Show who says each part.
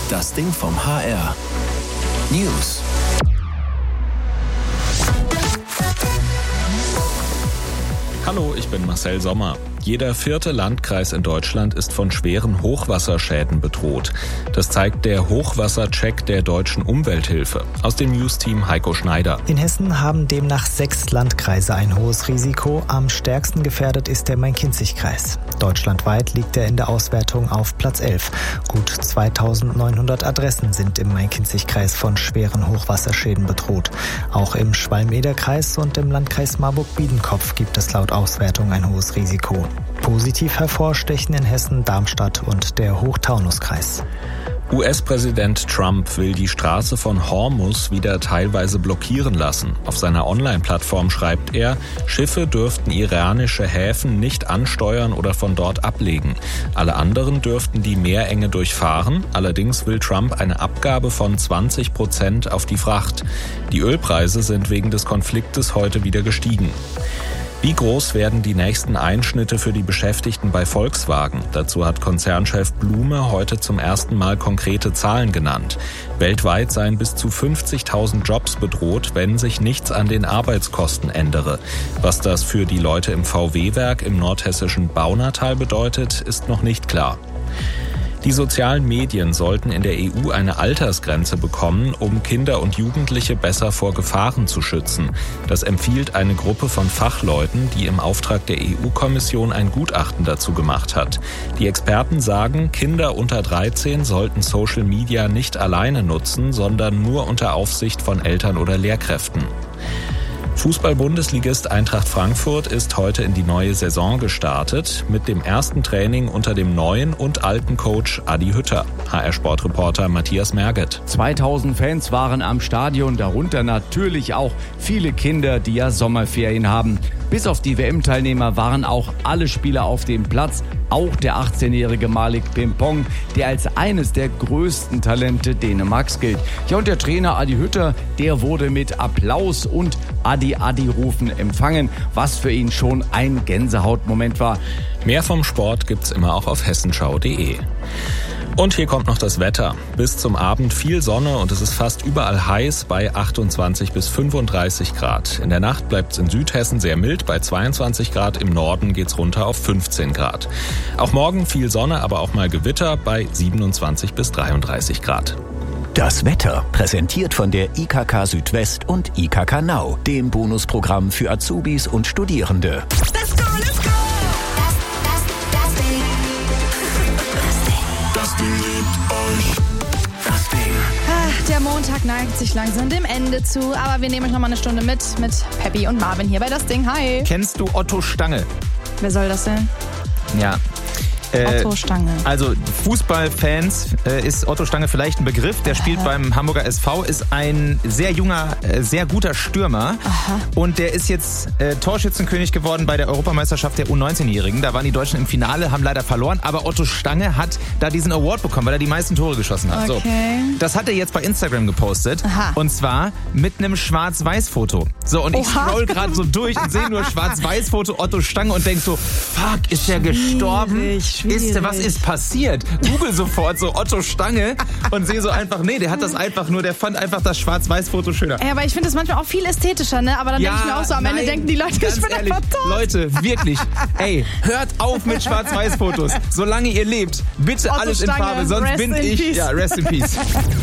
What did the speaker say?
Speaker 1: Das Ding vom HR. News.
Speaker 2: Hallo, ich bin Marcel Sommer. Jeder 4. Landkreis in Deutschland ist von schweren Hochwasserschäden bedroht. Das zeigt der Hochwassercheck der Deutschen Umwelthilfe. Aus dem News-Team Heiko Schneider.
Speaker 3: In Hessen haben demnach 6 Landkreise ein hohes Risiko. Am stärksten gefährdet ist der Main-Kinzig-Kreis. Deutschlandweit liegt er in der Auswertung auf Platz 11. Gut 2900 Adressen sind im Main-Kinzig-Kreis von schweren Hochwasserschäden bedroht. Auch im Schwalm-Eder-Kreis und im Landkreis Marburg-Biedenkopf gibt es laut Auswertung ein hohes Risiko. Positiv hervorstechen in Hessen, Darmstadt und der Hochtaunuskreis.
Speaker 2: US-Präsident Trump will die Straße von Hormuz wieder teilweise blockieren lassen. Auf seiner Online-Plattform schreibt er, Schiffe dürften iranische Häfen nicht ansteuern oder von dort ablegen. Alle anderen dürften die Meerenge durchfahren. Allerdings will Trump eine Abgabe von 20% auf die Fracht. Die Ölpreise sind wegen des Konfliktes heute wieder gestiegen. Wie groß werden die nächsten Einschnitte für die Beschäftigten bei Volkswagen? Dazu hat Konzernchef Blume heute zum ersten Mal konkrete Zahlen genannt. Weltweit seien bis zu 50.000 Jobs bedroht, wenn sich nichts an den Arbeitskosten ändere. Was das für die Leute im VW-Werk im nordhessischen Baunatal bedeutet, ist noch nicht klar. Die sozialen Medien sollten in der EU eine Altersgrenze bekommen, um Kinder und Jugendliche besser vor Gefahren zu schützen. Das empfiehlt eine Gruppe von Fachleuten, die im Auftrag der EU-Kommission ein Gutachten dazu gemacht hat. Die Experten sagen, Kinder unter 13 sollten Social Media nicht alleine nutzen, sondern nur unter Aufsicht von Eltern oder Lehrkräften. Fußball-Bundesligist Eintracht Frankfurt ist heute in die neue Saison gestartet, mit dem ersten Training unter dem neuen und alten Coach Adi Hütter. HR-Sportreporter Matthias Merget.
Speaker 4: 2000 Fans waren am Stadion, darunter natürlich auch viele Kinder, die ja Sommerferien haben. Bis auf die WM-Teilnehmer waren auch alle Spieler auf dem Platz, auch der 18-jährige Malik Pimpong, der als eines der größten Talente Dänemarks gilt. Ja, und der Trainer Adi Hütter, der wurde mit Applaus und Adi-Adi-Rufen empfangen, was für ihn schon ein Gänsehautmoment war.
Speaker 2: Mehr vom Sport gibt's immer auch auf hessenschau.de. Und hier kommt noch das Wetter. Bis zum Abend viel Sonne und es ist fast überall heiß bei 28 bis 35 Grad. In der Nacht bleibt es in Südhessen sehr mild bei 22 Grad. Im Norden geht's runter auf 15 Grad. Auch morgen viel Sonne, aber auch mal Gewitter bei 27 bis 33 Grad.
Speaker 1: Das Wetter präsentiert von der IKK Südwest und IKK Now, dem Bonusprogramm für Azubis und Studierende.
Speaker 5: Let's go, let's go!
Speaker 1: Das Ding liebt euch. Das Ding.
Speaker 6: Der Montag neigt sich langsam dem Ende zu, aber wir nehmen euch nochmal eine Stunde mit Peppi und Marvin hier bei Das Ding. Hi.
Speaker 7: Kennst du Otto Stange?
Speaker 6: Wer soll das denn?
Speaker 7: Ja.
Speaker 6: Otto Stange.
Speaker 7: Also Fußballfans ist Otto Stange vielleicht ein Begriff. Der spielt beim Hamburger SV, ist ein sehr junger, sehr guter Stürmer.
Speaker 6: Aha.
Speaker 7: Und der ist jetzt Torschützenkönig geworden bei der Europameisterschaft der U19-Jährigen. Da waren die Deutschen im Finale, haben leider verloren. Aber Otto Stange hat da diesen Award bekommen, weil er die meisten Tore geschossen hat.
Speaker 6: Okay.
Speaker 7: So, das hat er jetzt bei Instagram gepostet.
Speaker 6: Aha.
Speaker 7: Und zwar mit einem Schwarz-Weiß-Foto. So, und ich scroll gerade so durch und sehe nur Schwarz-Weiß-Foto Otto Stange und denk so, fuck, ist der gestorben? Was ist passiert? Google sofort so Otto Stange und sehe so einfach, nee, der hat das einfach nur, der fand einfach das Schwarz-Weiß-Foto schöner.
Speaker 6: Ja, aber ich finde das manchmal auch viel ästhetischer, ne? Aber dann denke ich mir auch so, am Ende denken die Leute,
Speaker 7: ganz
Speaker 6: ich bin
Speaker 7: ehrlich,
Speaker 6: einfach tot.
Speaker 7: Leute, wirklich, ey, hört auf mit Schwarz-Weiß-Fotos. Solange ihr lebt, bitte
Speaker 6: Otto
Speaker 7: alles in
Speaker 6: Stange,
Speaker 7: Farbe, sonst
Speaker 6: rest
Speaker 7: bin
Speaker 6: in
Speaker 7: ich,
Speaker 6: peace.
Speaker 7: ja, rest in peace.